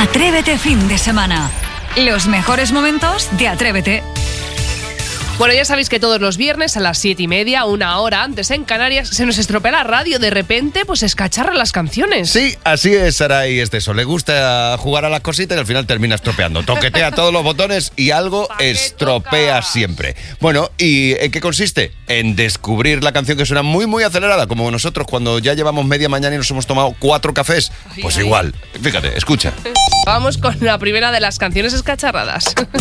Atrévete fin de semana. Los mejores momentos de Atrévete. Bueno, ya sabéis que todos los viernes a las 7:30, una hora antes en Canarias, se nos estropea la radio. De repente, pues escacharra las canciones. Sí, así es, Saray, es de eso. Le gusta jugar a las cositas y al final termina estropeando. Toquetea todos los botones y algo estropea siempre. Bueno, ¿y en qué consiste? En descubrir la canción que suena muy, muy acelerada, como nosotros cuando ya llevamos media mañana y nos hemos tomado 4 cafés. Pues igual, fíjate, escucha. Vamos con la primera de las canciones escacharradas.